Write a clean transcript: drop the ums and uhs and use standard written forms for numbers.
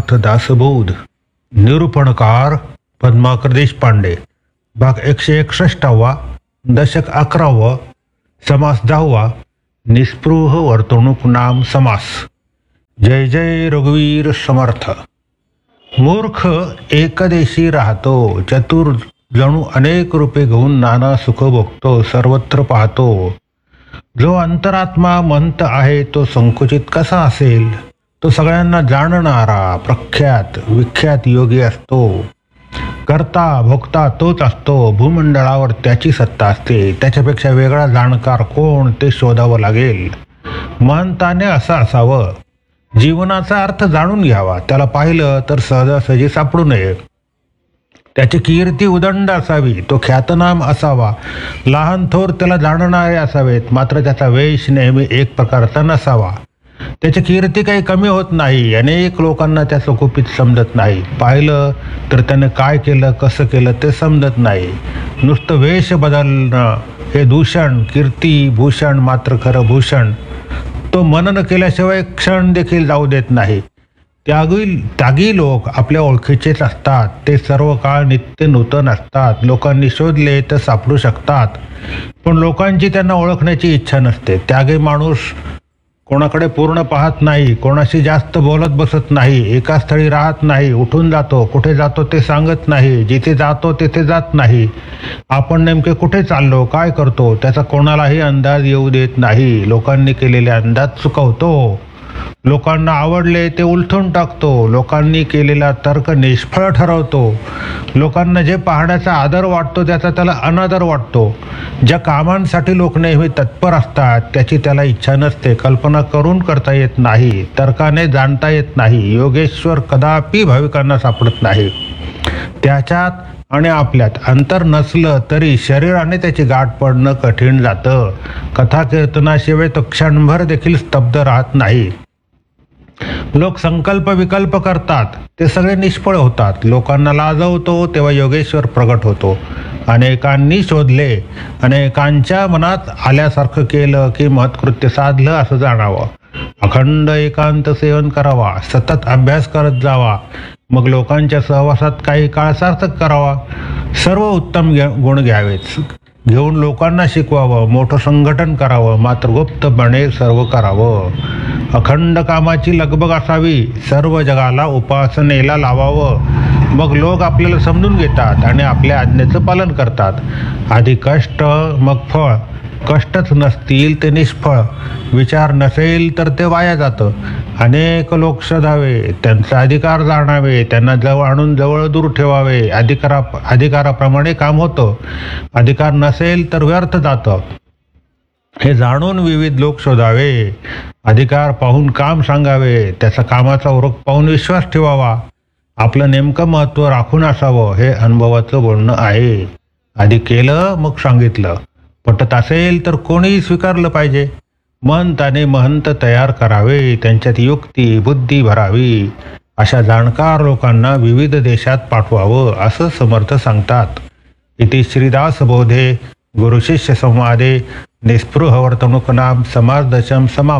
समर्थ दासबोध. निरूपणकार पद्माकर देशपांडे. भाग 161. दशक 11. समास 10. निस्पृह वर्तणूक नाम समास. जय जय रघुवीर समर्थ. मूर्ख एकदेशी राहतो, चतुर जणू अनेक रूपे घेऊन नाना सुख भोगतो, सर्वत्र पाहतो. जो अंतरात्मा मंत आहे तो संकुचित कसा असेल? तो सगळ्यांना जाणणारा प्रख्यात विख्यात योगी असतो. करता भोगता तोच असतो. भूमंडळावर त्याची सत्ता असते. त्याच्यापेक्षा वेगळा जाणकार कोण ते शोधावं लागेल. महंताने असं असावं. जीवनाचा अर्थ जाणून घ्यावा. त्याला पाहिलं तर सहजासहजी सापडू नये. त्याची कीर्ती उदंड असावी. तो ख्यातनाम असावा. लहान थोर त्याला जाणणारे असावेत, मात्र त्याचा वेश नेहमी एक प्रकारचा नसावा. त्याची कीर्ती काही कमी होत नाही. अनेक लोकांना त्याचं गुपित समजत नाही. पाहिलं तर त्यानं काय केलं कसं केलं ते समजत नाही. नुसतं वेश बदलणं हे दूषण. कीर्ती भूषण, मात्र खरं भूषण तो मनन केल्याशिवाय क्षण देखील जाऊ देत नाही. त्यागी लोक आपल्या ओळखीचेच असतात. ते सर्व काळ नित्य नूतन असतात. लोकांनी शोधले तर सापडू शकतात, पण लोकांची त्यांना ओळखण्याची इच्छा नसते. त्यागी माणूस कोणाकडे पूर्ण पाहत नाही, कोणाशी जास्त बोलत बसत नाही, एका स्थळी राहत नाही, उठून जातो, कुठे जातो ते सांगत नाही, जिथे जातो तिथे जात नाही. आपण नेमके कुठे चाललो, काय करतो त्याचा कोणालाही अंदाज येऊ देत नाही. लोकांनी केलेले अंदाज चुकवतो. लोकांना आवडले ते उलथून टाकतो. लोकांनी केलेला तर्क निष्फळ ठरवतो. लोकांना जे पाहण्याचा आदर वाटतो त्याचा त्याला अनादर वाटतो. ज्या कामांसाठी लोक नेहमी तत्पर असतात त्याची त्याला इच्छा नसते. कल्पना करून करता येत नाही. तर्काने जाणता येत नाही. योगेश्वर कदापि भाविकांना सापडत नाही. त्याच्यात आणि आपल्यात अंतर नसलं तरी शरीराने त्याची गाठ पडणं कठीण जातं. कथा कीर्तनाशिवाय तो क्षणभर देखील स्तब्ध राहत नाही. लोक संकल्प विकल्प करतात, ते सगळे निष्फळ होतात. लोकांना लाजवतो तेव्हा योगेश्वर प्रगट होतो. अनेकांनी शोधले, अनेकांच्या मनात आल्यासारखं केलं की महत्कृत्य साधलं असं जाणावं. अखंड एकांत सेवन करावा. सतत अभ्यास करत जावा. मग लोकांच्या सहवासात काही काळ सार्थक करावा. सर्व उत्तम गुण घ्यावेच. घेऊन लोकांना शिकवावं. मोठं संघटन करावं, मात्र गुप्तपणे सर्व करावं. अखंड कामाची लगबग असावी. सर्व जगाला उपासनेला लावावं. मग लोक आपल्याला समजून घेतात आणि आपल्या आज्ञेचं पालन करतात. आधी कष्ट मग फळ. कष्टच नसतील ते निष्फळ. विचार नसेल तर ते वाया जातं. अनेक लोक शोधावे, त्यांचा अधिकार जाणावे, त्यांना जवळ आणून जवळ दूर ठेवावे. अधिकाराप्रमाणे काम होतं. अधिकार नसेल तर व्यर्थ जातं. हे जाणून विविध लोक शोधावे. अधिकार पाहून काम सांगावे. त्याचा कामाचा ओळख पाहून विश्वास ठेवावा. आपलं नेमकं महत्त्व राखून असावं. हे अनुभवाचं बोलणं आहे. आधी केलं मग सांगितलं. पटत असेल तर कोणीही स्वीकारलं पाहिजे. महंताने महंत तयार करावे. त्यांच्यात युक्ती बुद्धी भरावी. अशा जाणकार लोकांना विविध देशात पाठवावं असं समर्थ सांगतात. इति श्रीदासबोधे गुरुशिष्य संवादे निस्पृह वर्तणूक नाम समास 10 समाप्त.